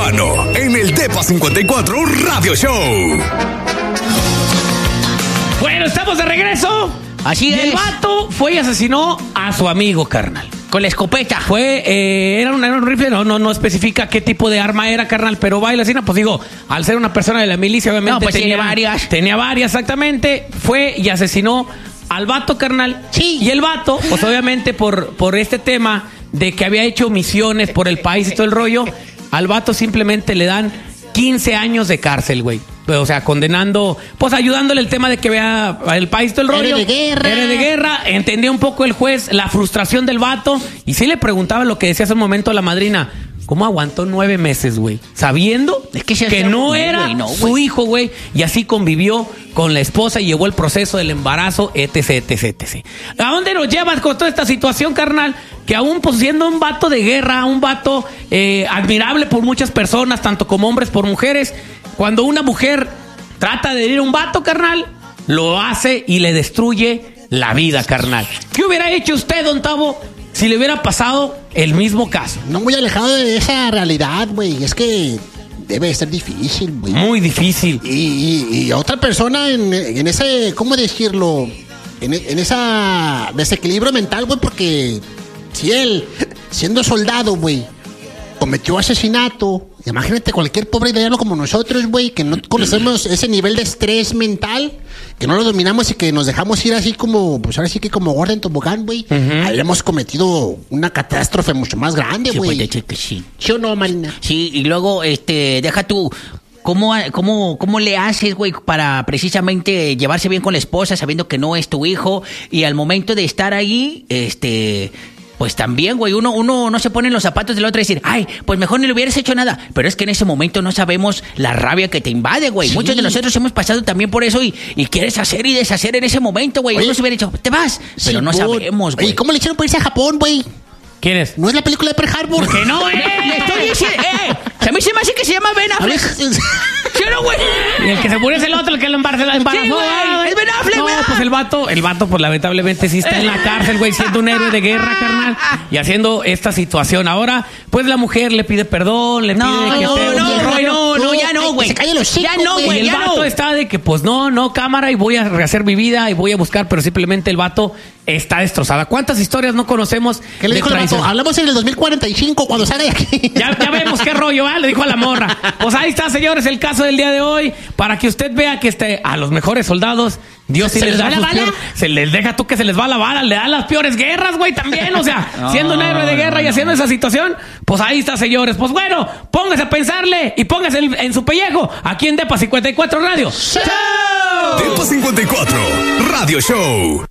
Urbano en el Depa 54 Radio Show. Bueno, estamos de regreso. Así es. El vato fue y asesinó a su amigo, carnal. Con la escopeta. Era un rifle, no especifica qué tipo de arma era, carnal, pero baila así, pues digo, al ser una persona de la milicia, obviamente pues tiene varias. Tenía varias, exactamente. Fue y asesinó al vato, carnal. Sí. Y el vato, pues obviamente por este tema de que había hecho misiones por el país y todo el rollo, al vato simplemente le dan 15 años de cárcel, güey. O sea, condenando, pues ayudándole el tema de que vea el país todo el rollo. Era de guerra. Entendía un poco el juez la frustración del vato. Y sí le preguntaba lo que decía hace un momento la madrina. ¿Cómo aguantó 9 meses, güey? Sabiendo que no era su hijo, güey. Y así convivió con la esposa y llevó el proceso del embarazo, etc. ¿A dónde nos llevas con toda esta situación, carnal? Que aún pues siendo un vato de guerra, un vato admirable por muchas personas, tanto como hombres por mujeres, cuando una mujer trata de herir a un vato, carnal, lo hace y le destruye la vida, carnal. ¿Qué hubiera hecho usted, don Tavo, si le hubiera pasado el mismo caso? No muy alejado de esa realidad, güey. Es que debe ser difícil, güey. Muy difícil. Y otra persona en ese, ¿cómo decirlo? En esa desequilibrio mental, güey, porque si él, siendo soldado, güey, cometió asesinato, imagínate cualquier pobre italiano como nosotros, güey, que no conocemos ese nivel de estrés mental, que no lo dominamos y que nos dejamos ir así como, pues ahora sí que como gorda en tobogán, güey. Habíamos cometido una catástrofe mucho más grande, güey. Sí, pues, sí. ¿Sí o no, Marina? Sí, y luego, deja tú... ¿Cómo le haces, güey, para precisamente llevarse bien con la esposa, sabiendo que no es tu hijo? Y al momento de estar ahí, pues también, güey, uno no se pone en los zapatos del otro y decir, ay, pues mejor no le hubieras hecho nada. Pero es que en ese momento no sabemos la rabia que te invade, güey. Sí. Muchos de nosotros hemos pasado también por eso y quieres hacer y deshacer en ese momento, güey. Uno se hubiera dicho, te vas, pero sí, no sabemos, güey. ¿Y cómo le hicieron para irse a Japón, güey? ¿Quién es? ¿No es la película de Pearl Harbor? ¿Por qué no, Le estoy diciendo, a mí se me hace que se llama Ben Affleck. ¿Sí o no, güey? Y el que se murió es el otro, el que lo embarazó. Sí, güey, es Ben Affleck, no, güey. Pues el vato, pues lamentablemente sí está en la cárcel, güey, siendo un héroe de guerra, carnal, y haciendo esta situación. Ahora, pues la mujer le pide perdón, le pide que ya no, güey. Se calle los chicos, ya no, güey. Y el vato está de que, pues no, cámara, y voy a rehacer mi vida y voy a buscar, pero simplemente el vato está destrozada. ¿Cuántas historias no conocemos? ¿Qué le dijo el vato? Hablamos en el 2045 cuando salga de aquí. Ya vemos qué rollo, ¿vale? Le dijo a la morra. Pues ahí está, señores, el caso del día de hoy, para que usted vea que a los mejores soldados Dios sí les da la bala. Se les deja tú que se les va la bala, le da las peores guerras, güey, también. O sea, siendo un héroe de guerra y haciendo esa situación, pues ahí está, señores. Pues bueno, póngase a pensarle y póngase en su pellejo aquí en Depa 54 Radio. ¡Chao! Depa 54 Radio Show.